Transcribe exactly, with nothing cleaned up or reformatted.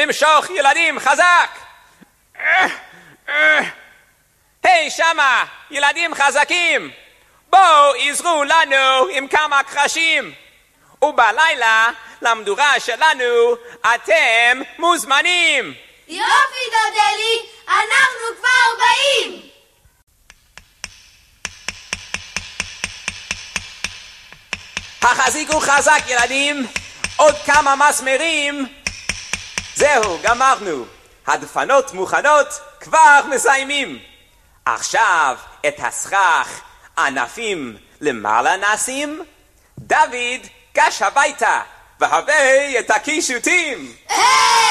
למשוך ילדים חזק. היי שמה, ילדים חזקים, בואו עזרו לנו עם כמה קרשים. ובלילה למדורה שלנו אתם מוזמנים. יופי דודלי, אנחנו כבר באים. החזיקו חזק ילדים, עוד כמה מסמרים. זהו, גמרנו. הדפנות מוכנות, כבר מסיימים. עכשיו את הסכך ענפים למעלה נשים. דוד גש הביתה והבא את הקישוטים.